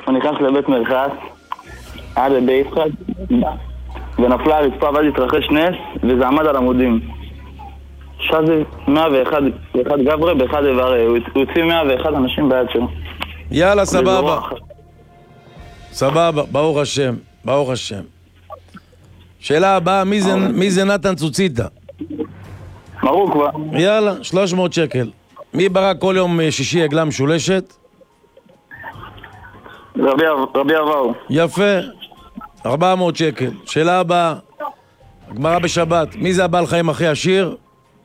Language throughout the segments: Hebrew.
הוא נכנס לבית מרחץ, היה ביצחק, ונפלה הרצפה ואז התרחש נס, וזה עמד על עמודים. שזי 101 גברה באחד איבר, הוא הוציא 101 אנשים ביד שלו. יאללה, סבבה. סבבה, ברוך השם, ברוך השם. שאלה הבאה, מי זה נתן צוציטה? ברור כבר. יאללה, 300 שקל. מי ברא כל יום שישי עגלה משולשת? רבי אבאו. יפה, 400 שקל. שאלה הבאה, הגמרא בשבת, מי זה הבעל חיים הכי עשיר?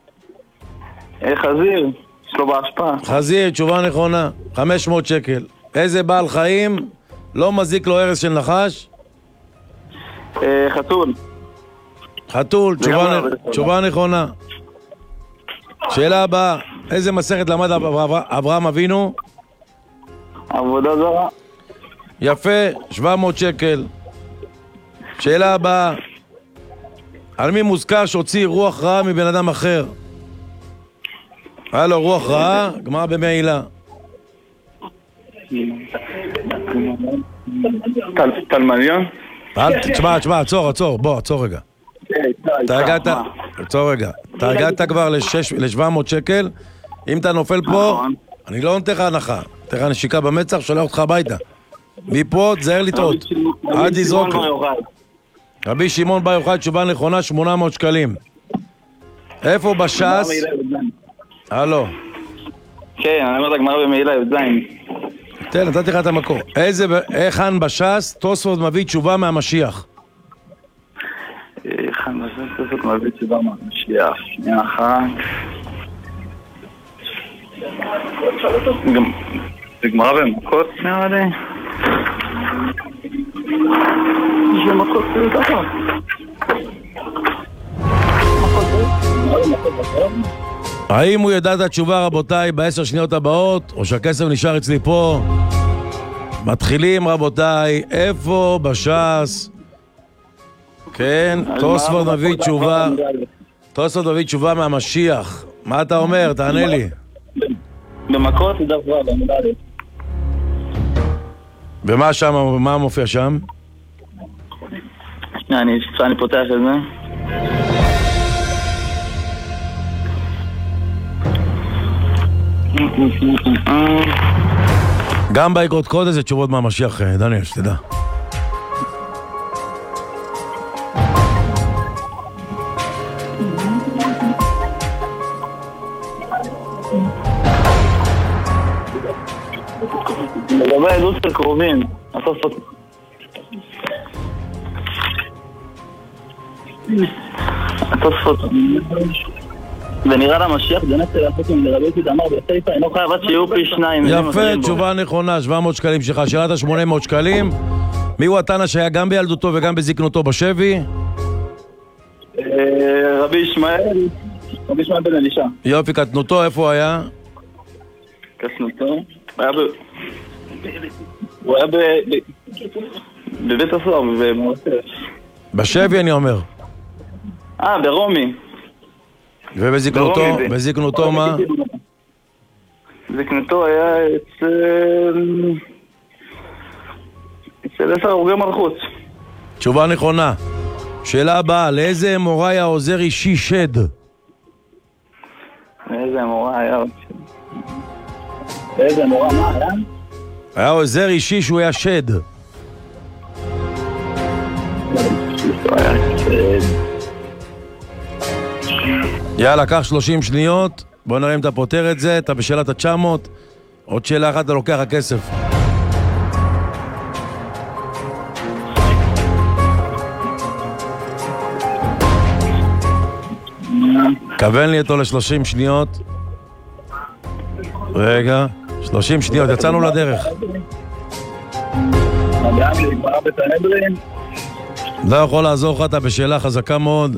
חזיר, יש לו בהשפעה. חזיר, תשובה נכונה, 500 שקל. איזה בעל חיים לא מזיק לו הרס של נחש? חתול. חתול, תשובה נכונה. שאלה הבאה, איזה מסכת למד אברהם אבינו? עבודה זרה. יפה, 700 שקל. שאלה הבאה, על מי מוזכר שהוציא רוח רעה מבן אדם אחר? היה לו רוח רעה, גמרא במעילה. תלמדיון? תשמע, עצור, בוא, עצור רגע. אתה הגעת כבר ל-700 שקל. אם אתה נופל פה, אני לא נותן לך הנחה. נותן לך נשיקה במצח, שולח אותך הביתה. מפה תזהר לטעות. עד לזרוק. רבי שמעון בר יוחאי, תשובה נכונה, 800 שקלים. איפה בש"ס? הלו. כן, אני אומר לגמרא במעילה י"ז. תן, נתתי לך את המקור. היכן בש"ס תוספות מביא תשובה מהמשיח? היכן בש"ס תוספות מביא תשובה מהמשיח. שנייה אחת. זה גמרא במכות נראה לי? זה מכות ככה. האם הוא ידע את התשובה, רבותיי, ב10 שניות הבאות, או שהכסף נשאר אצלי פה? מתחילים, רבותיי, איפה בש"ס? כן, תוספות מביא תשובה. תוספות מביא תשובה מהמשיח. מה אתה אומר? תענה לי. במכות זה דף רע, בעמוד א'. ומה שם, מה מופיע שם? שנייה, אני פותח את זה. גם באגרות קודש זה תשובות מהמשיח, דניאל, שתדע. לגבי עדות של קרובים, התוספות ונראה למשיח דנס לעשות עם לרבי תדמר בסייפה אינו חייב עד שיהיו פי 2. יפה, תשובה נכונה, 700 שקלים שלך. שאלת 800 שקלים. מי הוא התנא שהיה גם בילדותו וגם בזקנותו בשבי? רבי ישמעאל בן אלישע. יופי, קטנותו, איפה הוא היה? קטנותו? הוא היה בבית הסוהר ובמועצת. בשבי אני אומר. ברומי. ובזקנותו מה? זקנותו היה אצל 10 הרוגי מלכות. תשובה נכונה. שאלה הבאה, לאיזה אמוראי היה עוזר אישי שד? לאיזה אמוראי היה? לאיזה אמוראי מה היה? היה עוזר אישי שהוא היה שד. יאללה, קח 30 שניות. בוא נראה אם אתה פותר את זה. אתה בשאלת ה-900. עוד שאלה אחת, אתה לוקח הכסף. כוון לי אותו ל-30 שניות. רגע, 30 שניות, יצאנו לדרך. לא יכול לעזור לך, אתה בשאלה חזקה מאוד.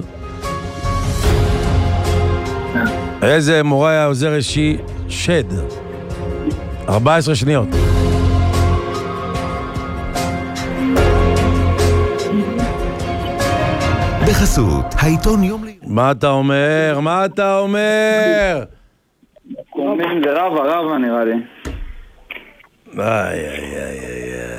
איזה מורה היה עוזר אישי שד? 14 שניות. בחסות, העיתון יום לי... מה אתה אומר? מה אתה אומר? זה רבה נראה לי. איי איי איי איי